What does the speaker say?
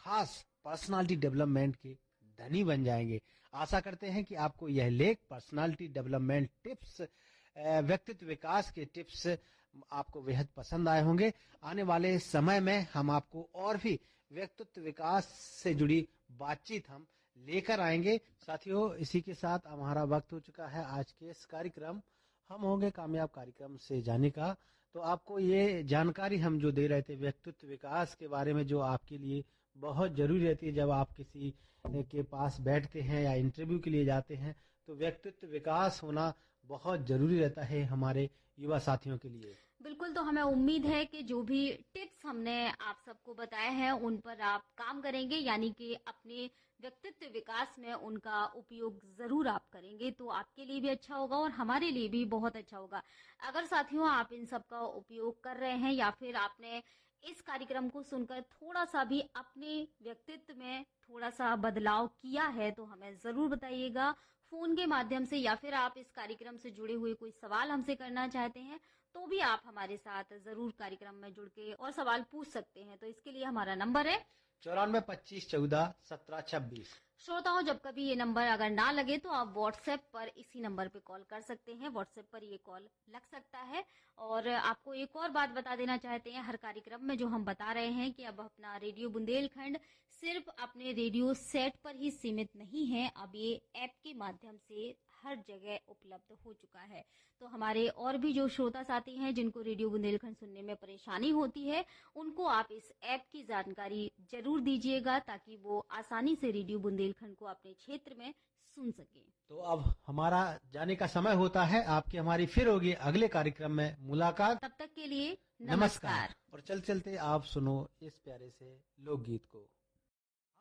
खास personality development के धनी बन जाएंगे। आशा करते हैं कि आपको यह लेख पर्सनालिटी डेवलपमेंट टिप्स, व्यक्तित्व विकास के टिप्स आपको बेहद पसंद आए होंगे। आने वाले समय में हम आपको और भी व्यक्तित्व विकास से जुड़ी बातचीत हम लेकर आएंगे। साथियों, इसी के साथ हमारा वक्त हो चुका है आज के इस कार्यक्रम हम होंगे कामयाब कार्यक्रम से जाने का। तो आपको ये जानकारी हम जो दे रहे थे व्यक्तित्व विकास के बारे में, जो आपके लिए बहुत जरूरी रहती है जब आप किसी के पास बैठते हैं या इंटरव्यू के लिए जाते हैं, तो व्यक्तित्व विकास होना बहुत जरूरी रहता है हमारे युवा साथियों के लिए। बिल्कुल, तो हमें उम्मीद है कि जो भी टिप्स हमने आप सबको बताए हैं उन पर आप काम करेंगे, यानी कि अपने व्यक्तित्व विकास में उनका उपयोग जरूर आप करेंगे, तो आपके लिए भी अच्छा होगा और हमारे लिए भी बहुत अच्छा होगा। अगर साथियों आप इन सब का उपयोग कर रहे हैं या फिर आपने इस कार्यक्रम को सुनकर थोड़ा सा भी अपने व्यक्तित्व में थोड़ा सा बदलाव किया है तो हमें जरूर बताइएगा फोन के माध्यम से, या फिर आप इस कार्यक्रम से जुड़े हुए कोई सवाल हमसे करना चाहते हैं तो भी आप हमारे साथ जरूर कार्यक्रम में जुड़ के और सवाल पूछ सकते हैं। तो इसके लिए हमारा नंबर है 9425141726। श्रोताओं, जब कभी ये नंबर अगर ना लगे तो आप व्हाट्सएप पर इसी नंबर पे कॉल कर सकते हैं। व्हाट्सएप पर ये कॉल लग सकता है। और आपको एक और बात बता देना चाहते हैं, हर कार्यक्रम में जो हम बता रहे हैं कि अब अपना रेडियो बुंदेलखंड सिर्फ अपने रेडियो सेट पर ही सीमित नहीं है, अब ये ऐप के माध्यम से हर जगह उपलब्ध हो चुका है। तो हमारे और भी जो श्रोता साथी हैं जिनको रेडियो बुंदेलखंड सुनने में परेशानी होती है, उनको आप इस ऐप की जानकारी जरूर दीजिएगा ताकि वो आसानी से रेडियो बुंदेलखंड को अपने क्षेत्र में सुन सके। तो अब हमारा जाने का समय होता है। आपकी हमारी फिर होगी अगले कार्यक्रम में मुलाकात। तब तक के लिए नमस्कार। और चलते आप सुनो इस प्यारे से लोकगीत को।